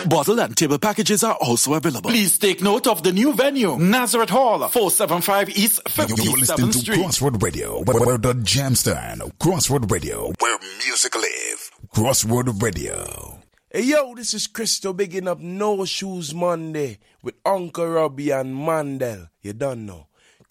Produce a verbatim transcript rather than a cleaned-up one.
Bottle and table packages are also available. Please take note of the new venue, Nazareth Hall, four seventy-five East fifty-seventh You're listening to Street. Crossroad Radio, where, where the jam stand. Crossroad Radio, where music live. Crossroad Radio. Hey yo, this is Crystal bigging up No Shoes Monday with Uncle Robbie and Mandel. You don't know.